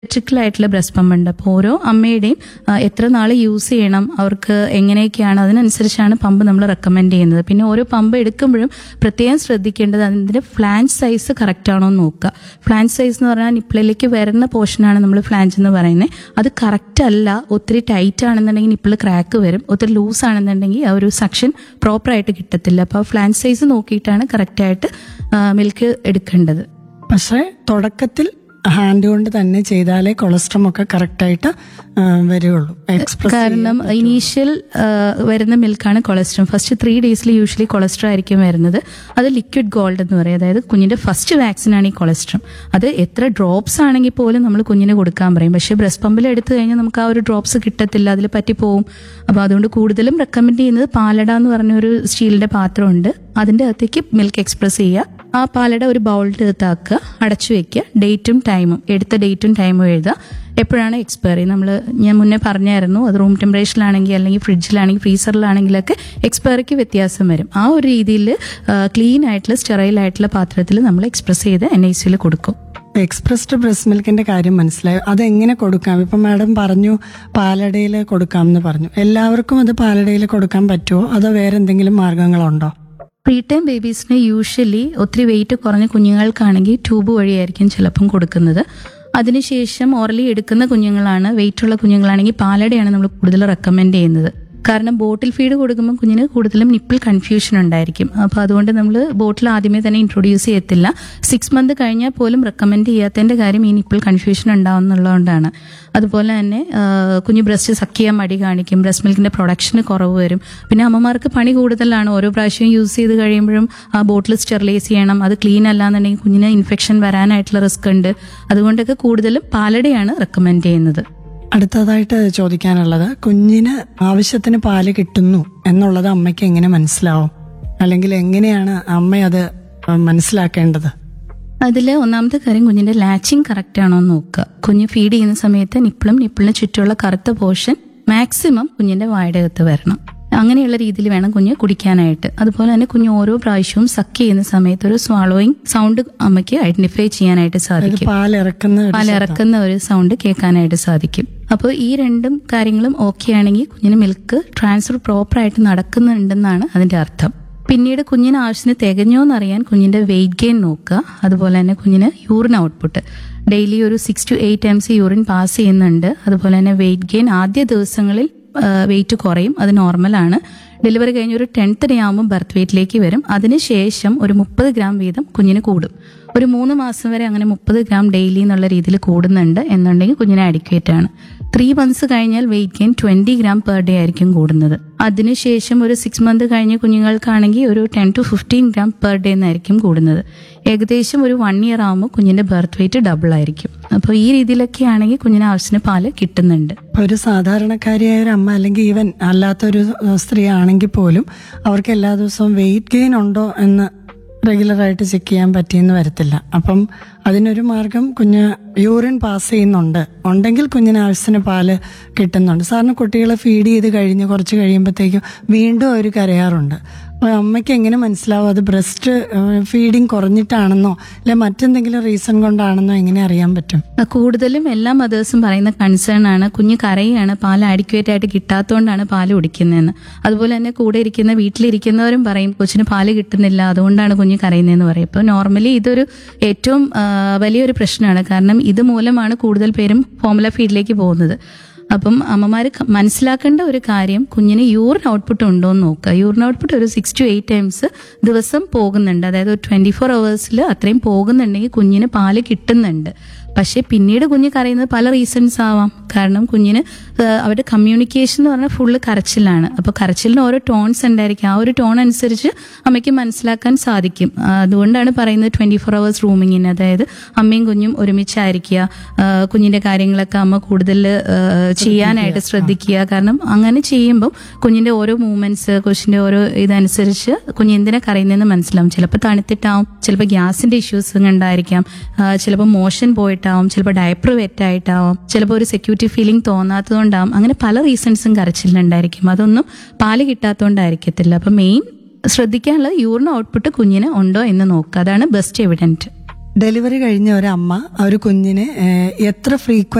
ഇലക്ട്രിക്കലായിട്ടുള്ള breast pump ഉണ്ട്. അപ്പോൾ ഓരോ അമ്മയുടെയും എത്ര നാൾ യൂസ് ചെയ്യണം, അവർക്ക് എങ്ങനെയൊക്കെയാണ്, അതിനനുസരിച്ചാണ് പമ്പ് നമ്മൾ റെക്കമെൻഡ് ചെയ്യുന്നത്. പിന്നെ ഓരോ പമ്പ് എടുക്കുമ്പോഴും പ്രത്യേകം ശ്രദ്ധിക്കേണ്ടത് അതിന്റെ ഫ്ലാഞ്ച് സൈസ് കറക്റ്റ് ആണോ എന്ന് നോക്കുക. ഫ്ലാഞ്ച് സൈസ് എന്ന് പറഞ്ഞാൽ നിപ്പിളിലേക്ക് വരുന്ന പോർഷനാണ് നമ്മൾ ഫ്ലാഞ്ച് എന്ന് പറയുന്നത്. അത് കറക്റ്റ് അല്ല. ഒത്തിരി ടൈറ്റ് ആണെന്നുണ്ടെങ്കിൽ നിപ്പിൾ ക്രാക്ക് വരും, ഒത്തിരി ലൂസ് ആണെന്നുണ്ടെങ്കിൽ ആ ഒരു സക്ഷൻ പ്രോപ്പറായിട്ട് കിട്ടത്തില്ല. അപ്പോൾ ഫ്ലാഞ്ച് സൈസ് നോക്കിയിട്ടാണ് കറക്റ്റായിട്ട് മിൽക്ക് എടുക്കേണ്ടത്. പക്ഷേ തുടക്കത്തിൽ ഹാൻഡ് കൊണ്ട് തന്നെ ചെയ്താലേ കൊളസ്ട്രോൾ ഒക്കെ കറക്റ്റായിട്ട് വരുള്ളൂ. കാരണം ഇനീഷ്യൽ വരുന്ന മിൽക്കാണ് cholesterol. First 3 days usually cholesterol ആയിരിക്കും വരുന്നത്. അത് ലിക്വിഡ് ഗോൾഡ് എന്ന് പറയും. അതായത് കുഞ്ഞിന്റെ ഫസ്റ്റ് വാക്സിൻ ആണ് ഈ കൊളസ്ട്രോൾ. അത് എത്ര ഡ്രോപ്സ് ആണെങ്കിൽ പോലും നമ്മൾ കുഞ്ഞിന് കൊടുക്കാൻ പറയും. പക്ഷേ ബ്രസ്റ്റ് പമ്പിൽ എടുത്തു കഴിഞ്ഞാൽ നമുക്ക് ആ ഒരു ഡ്രോപ്സ് കിട്ടത്തില്ല, അതിൽ പറ്റിപ്പോവും. അപ്പോൾ അതുകൊണ്ട് കൂടുതലും റെക്കമെൻഡ് ചെയ്യുന്നത് പാലട എന്ന് പറഞ്ഞൊരു സ്റ്റീലിന്റെ പാത്രമുണ്ട്, അതിന്റെ അകത്തേക്ക് മിൽക്ക് എക്സ്പ്രസ് ചെയ്യുക. ആ പാലട ഒരു ബൗളിൻ്റെ അകത്താക്കുക, അടച്ചു വെക്കുക, ഡേറ്റും ടൈമും, എടുത്ത ഡേറ്റും ടൈമും എഴുതുക. എപ്പോഴാണ് എക്സ്പയറി ഞാൻ മുന്നേ പറഞ്ഞായിരുന്നു. അത് റൂം ടെമ്പറേച്ചറിലാണെങ്കിൽ അല്ലെങ്കിൽ ഫ്രിഡ്ജിലാണെങ്കിൽ ഫ്രീസറിലാണെങ്കിലൊക്കെ എക്സ്പയറിക്ക് വ്യത്യാസം വരും. ആ ഒരു രീതിയിൽ ക്ലീൻ ആയിട്ടുള്ള സ്റ്റെറൈൽ ആയിട്ടുള്ള പാത്രത്തിൽ നമ്മൾ എക്സ്പ്രസ് ചെയ്ത് NICU കൊടുക്കും. എക്സ്പ്രസ്ഡ് ബ്രസ്റ്റ് മിൽക്കിന്റെ കാര്യം മനസ്സിലായി. അതെങ്ങനെ കൊടുക്കാം? ഇപ്പം മാഡം പറഞ്ഞു പാലടയിൽ കൊടുക്കാം എന്ന് പറഞ്ഞു. എല്ലാവർക്കും അത് പാലടയിൽ കൊടുക്കാൻ പറ്റുമോ, അതോ വേറെ എന്തെങ്കിലും മാർഗങ്ങളുണ്ടോ? പ്രീ ടൈം ബേബീസിന് യൂഷ്വലി ഒത്തിരി വെയിറ്റ് കുറഞ്ഞ കുഞ്ഞുങ്ങൾക്കാണെങ്കിൽ ട്യൂബ് വഴിയായിരിക്കും ചിലപ്പം കൊടുക്കുന്നത്. അതിനുശേഷം ഓറലി എടുക്കുന്ന കുഞ്ഞുങ്ങളാണ്, വെയിറ്റുള്ള കുഞ്ഞുങ്ങളാണെങ്കിൽ പാലടയാണ് നമ്മൾ കൂടുതൽ റെക്കമെൻഡ് ചെയ്യുന്നത്. കാരണം ബോട്ടിൽ ഫീഡ് കൊടുക്കുമ്പോൾ കുഞ്ഞിന് കൂടുതലും നിപ്പിൾ കൺഫ്യൂഷൻ ഉണ്ടായിരിക്കും. അപ്പോൾ അതുകൊണ്ട് നമ്മൾ ബോട്ടിൽ ആദ്യമേ തന്നെ ഇൻട്രൊഡ്യൂസ് ചെയ്യത്തില്ല. 6 months കഴിഞ്ഞാൽ പോലും റെക്കമെൻഡ് ചെയ്യാത്തതിന്റെ കാര്യം ഈ നിപ്പിൾ കൺഫ്യൂഷൻ ഉണ്ടാവുന്നുള്ളതുകൊണ്ടാണ്. അതുപോലെ തന്നെ കുഞ്ഞ് ബ്രസ്റ്റ് സക്ക് ചെയ്യാൻ മടി കാണിക്കും, ബ്രസ്റ്റ് മിൽക്കിന്റെ പ്രൊഡക്ഷന് കുറവ് വരും. പിന്നെ അമ്മമാർക്ക് പണി കൂടുതലാണ്. ഓരോ പ്രാവശ്യം യൂസ് ചെയ്ത് കഴിയുമ്പോഴും ആ ബോട്ടിൽ സ്റ്റെറിലൈസ് ചെയ്യണം, അത് ക്ലീൻ അല്ലാന്നുണ്ടെങ്കിൽ കുഞ്ഞിന് ഇൻഫെക്ഷൻ വരാനായിട്ടുള്ള റിസ്ക് ഉണ്ട്. അതുകൊണ്ടൊക്കെ കൂടുതലും പാലടയാണ് റെക്കമെൻഡ് ചെയ്യുന്നത്. അടുത്തതായിട്ട് ചോദിക്കാനുള്ളത്, കുഞ്ഞിന് ആവശ്യത്തിന് പാല് കിട്ടുന്നു എന്നുള്ളത് അമ്മയ്ക്ക് എങ്ങനെ മനസ്സിലാവും, അല്ലെങ്കിൽ എങ്ങനെയാണ് അമ്മ അത് മനസ്സിലാക്കേണ്ടത്? അതിൽ ഒന്നാമത്തെ കാര്യം കുഞ്ഞിന്റെ ലാച്ചിങ് കറക്റ്റ് ആണോ എന്ന് നോക്കുക. കുഞ്ഞ് ഫീഡ് ചെയ്യുന്ന സമയത്ത് നിപ്പിളിന് ചുറ്റുമുള്ള കറുത്ത പോർഷൻ മാക്സിമം കുഞ്ഞിന്റെ വായുടെ അകത്ത് വരണം. അങ്ങനെയുള്ള രീതിയിൽ വേണം കുഞ്ഞ് കുടിക്കാനായിട്ട്. അതുപോലെ തന്നെ കുഞ്ഞ് ഓരോ പ്രാവശ്യവും സക്ക് ചെയ്യുന്ന സമയത്ത് ഒരു സ്വാളോയിങ് സൗണ്ട് അമ്മയ്ക്ക് ഐഡന്റിഫൈ ചെയ്യാനായിട്ട് സാധിക്കും. പാലിറക്കുന്ന ഒരു സൗണ്ട് കേൾക്കാനായിട്ട് സാധിക്കും. അപ്പോൾ ഈ 2 കാര്യങ്ങളും ഓക്കെ ആണെങ്കിൽ കുഞ്ഞിന് മിൽക്ക് ട്രാൻസ്ഫർ പ്രോപ്പറായിട്ട് നടക്കുന്നുണ്ടെന്നാണ് അതിന്റെ അർത്ഥം. പിന്നീട് കുഞ്ഞിന് ആവശ്യത്തിന് തികഞ്ഞോന്നറിയാൻ കുഞ്ഞിന്റെ വെയിറ്റ് ഗെയിൻ നോക്കുക. അതുപോലെ തന്നെ കുഞ്ഞിന് യൂറിൻ ഔട്ട്പുട്ട് ഡെയിലി ഒരു 6 to 8 times യൂറിൻ പാസ് ചെയ്യുന്നുണ്ട്. അതുപോലെ തന്നെ വെയിറ്റ് ഗെയിൻ ആദ്യ ദിവസങ്ങളിൽ വെയിറ്റ് കുറയും, അത് നോർമലാണ്. ഡെലിവറി കഴിഞ്ഞ് ഒരു 10th day ആകുമ്പോൾ ബർത്ത് വെയിറ്റിലേക്ക് വരും. അതിനുശേഷം ഒരു 30 gram വീതം കുഞ്ഞിന് കൂടും. ഒരു 3 മാസം വരെ അങ്ങനെ 30 gram ഡെയിലി എന്നുള്ള രീതിയിൽ കൂടുന്നുണ്ട് എന്നുണ്ടെങ്കിൽ കുഞ്ഞിന് അഡിക്വേറ്റ് ആണ്. 3 months കഴിഞ്ഞാൽ weight gain 20 gram per day ആയിരിക്കും കൂടുന്നത്. അതിനുശേഷം ഒരു 6 months കഴിഞ്ഞ് കുഞ്ഞുങ്ങൾക്കാണെങ്കിൽ ഒരു 10 to 15 gram per day എന്നായിരിക്കും കൂടുന്നത്. ഏകദേശം ഒരു 1 year ആകുമ്പോൾ കുഞ്ഞിന്റെ ബർത്ത് വെയിറ്റ് ഡബിൾ ആയിരിക്കും. അപ്പോൾ ഈ രീതിയിലൊക്കെ ആണെങ്കിൽ കുഞ്ഞിന് ആവശ്യത്തിന് പാല് കിട്ടുന്നുണ്ട്. ഒരു സാധാരണക്കാരിയായ ഒരു അമ്മ അല്ലെങ്കിൽ ഈവൻ അല്ലാത്തൊരു സ്ത്രീ ആണെങ്കിൽ പോലും അവർക്ക് എല്ലാ ദിവസവും വെയിറ്റ് ഗെയിൻ ഉണ്ടോ എന്ന് റെഗുലറായിട്ട് ചെക്ക് ചെയ്യാൻ പറ്റിയെന്ന് വരത്തില്ല. അപ്പം അതിനൊരു മാർഗം കുഞ്ഞ് യൂറിൻ പാസ് ചെയ്യുന്നുണ്ട്, ഉണ്ടെങ്കിൽ കുഞ്ഞിന് ആവശ്യത്തിന് പാല് കിട്ടുന്നുണ്ട്. സാറിന് കുട്ടികളെ ഫീഡ് ചെയ്ത് കഴിഞ്ഞ് കുറച്ച് കഴിയുമ്പോഴത്തേക്കും വീണ്ടും അവർ കരയാറുണ്ട്. അപ്പോൾ അമ്മയ്ക്ക് എങ്ങനെ മനസ്സിലാവും അത് ബ്രസ്റ്റ് ഫീഡിങ് കുറഞ്ഞിട്ടാണെന്നോ അല്ലെ മറ്റെന്തെങ്കിലും റീസൺ കൊണ്ടാണെന്നോ എങ്ങനെ അറിയാൻ പറ്റും? കൂടുതലും എല്ലാ മദേഴ്സും പറയുന്ന കൺസേൺ ആണ് കുഞ്ഞ് കരയാണ്, പാല് ആഡിക്വേറ്റ് ആയിട്ട് കിട്ടാത്തതുകൊണ്ടാണ് പാല് കുടിക്കുന്നതെന്ന്. അതുപോലെ തന്നെ കൂടെ ഇരിക്കുന്ന വീട്ടിലിരിക്കുന്നവരും പറയും കൊച്ചിന് പാല് കിട്ടുന്നില്ല, അതുകൊണ്ടാണ് കുഞ്ഞ് കരയുന്നതെന്ന് പറയും. ഇപ്പോൾ നോർമലി ഇതൊരു ഏറ്റവും വലിയൊരു പ്രശ്നമാണ്. കാരണം ഇത് മൂലമാണ് കൂടുതൽ പേരും ഫോർമുല ഫീഡിലേക്ക് പോകുന്നത്. അപ്പം അമ്മമാർ മനസ്സിലാക്കേണ്ട ഒരു കാര്യം, കുഞ്ഞിന് യൂറിൻ ഔട്ട്പുട്ട് ഉണ്ടോ എന്ന് നോക്കുക. യൂറിൻ ഔട്ട്പുട്ട് ഒരു 6 to 8 times ദിവസം പോകുന്നുണ്ട്. അതായത് ഒരു 24 hours അത്രയും പോകുന്നുണ്ടെങ്കിൽ കുഞ്ഞിന് പാല് കിട്ടുന്നുണ്ട്. പക്ഷേ പിന്നീട് കുഞ്ഞ് കരയുന്നത് പല റീസൺസ് ആവാം. കാരണം കുഞ്ഞിന് അവരുടെ കമ്മ്യൂണിക്കേഷൻ എന്ന് പറഞ്ഞാൽ ഫുള്ള് കരച്ചിലാണ്. അപ്പോൾ കരച്ചിലിന് ഓരോ ടോൺസ് ഉണ്ടായിരിക്കും. ആ ഒരു ടോൺ അനുസരിച്ച് അമ്മയ്ക്ക് മനസ്സിലാക്കാൻ സാധിക്കും. അതുകൊണ്ടാണ് പറയുന്നത് 24 hours റൂമിങ്ങിന്, അതായത് അമ്മയും കുഞ്ഞും ഒരുമിച്ചായിരിക്കുക. കുഞ്ഞിന്റെ കാര്യങ്ങളൊക്കെ അമ്മ കൂടുതൽ ചെയ്യാനായിട്ട് ശ്രദ്ധിക്കുക. കാരണം അങ്ങനെ ചെയ്യുമ്പോൾ കുഞ്ഞിന്റെ ഓരോ മൂവ്മെന്റ്സ്, കൊച്ചിന്റെ ഓരോ ഇതനുസരിച്ച് കുഞ്ഞ് എന്തിനാ കരയുന്നതെന്ന് മനസ്സിലാവും. ചിലപ്പോൾ തണുത്തിട്ടാവും, ചിലപ്പോൾ ഗ്യാസിന്റെ ഇഷ്യൂസ് ഉണ്ടായിരിക്കാം, ചിലപ്പോൾ മോഷൻ പോയിട്ടാവും, ചിലപ്പോൾ ഡയപ്പർ വെറ്റായിട്ടാവും, ചിലപ്പോൾ ഒരു സെക്യൂരിറ്റി ഫീലിംഗ് തോന്നാത്തതുകൊണ്ടാവും. അങ്ങനെ പല റീസൺസും കരച്ചിലുണ്ടായിരിക്കും. അതൊന്നും പാല് കിട്ടാത്തതുകൊണ്ടായിരിക്കത്തില്ല. അപ്പൊ മെയിൻ ശ്രദ്ധിക്കാനുള്ളത് യൂറിൻ ഔട്ട്പുട്ട് കുഞ്ഞിന് ഉണ്ടോ എന്ന് നോക്കുക. അതാണ് ബെസ്റ്റ് എവിഡന്റ്. ഡെലിവറി കഴിഞ്ഞ ഒരമ്മ ഒരു കുഞ്ഞിനെ എത്ര